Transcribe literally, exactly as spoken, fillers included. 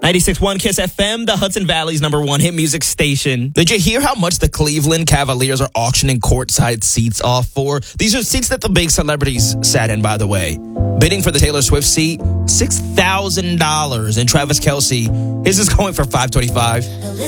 ninety-six point one Kiss F M, the Hudson Valley's number one hit music station. Did you hear how much the Cleveland Cavaliers are auctioning courtside seats off for? These are seats that the big celebrities sat in, by the way. Bidding for the Taylor Swift seat, six thousand dollars. And Travis Kelce, his is going for five twenty-five.